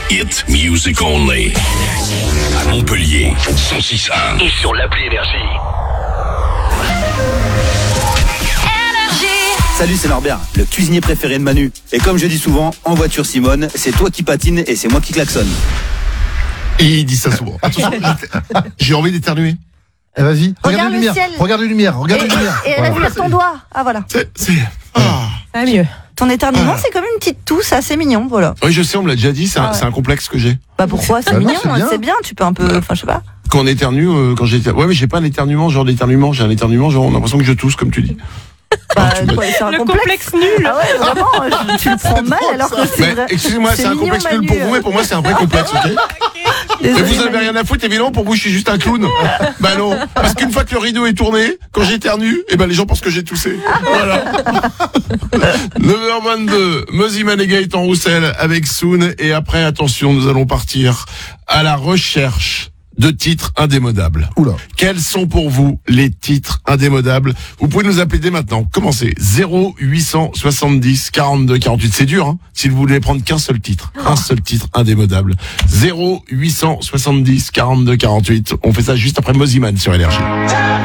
Hit music only. À Montpellier, 106.1. Et sur l'appli Énergie. Salut, c'est Norbert, le cuisinier préféré de Manu. Et comme je dis souvent, en voiture Simone, c'est toi qui patine et c'est moi qui klaxonne. Et il dit ça souvent. Attention, j'ai envie d'éternuer. Eh vas-y, Regarde le ciel. Regarde les lumières, Et respire ton doigt. Ah voilà. Ah, mieux. Ton éternuement, c'est comme une petite tousse, assez mignon, voilà. Oui, je sais, on me l'a déjà dit, c'est un complexe que j'ai. Bah pourquoi? C'est Bah non, mignon, c'est bien. tu peux un peu, enfin je sais pas. Quand on éternue, quand j'éternue. Ouais, mais j'ai pas un éternuement, genre d'éternuement, j'ai un éternuement, genre on a l'impression que je tousse, comme tu dis. Bah, tu me- quoi, c'est un Le complexe. complexe nul. Ah ouais, vraiment, tu le prends mal alors que c'est Mais vrai. excusez-moi, c'est un mignon, complexe nul Manu. pour vous, mais pour moi c'est un vrai complexe, ok? Mais Désolé, vous avez Manu. rien à foutre, évidemment, pour vous je suis juste un clown. Bah non, parce qu'une fois que le rideau est tourné, quand j'éternue, eh ben les gens pensent que j'ai toussé. Voilà. 9h22, Moziman et Gaëtan Roussel avec Soon, et après, attention, nous allons partir à la recherche de titres indémodables. Oula. Quels sont pour vous les titres indémodables? Vous pouvez nous appeler dès maintenant. Commencez 0870 42 48. C'est dur, hein, si vous voulez prendre qu'un seul titre. Un seul titre indémodable. 0870 42 48. On fait ça juste après Moziman sur Énergie.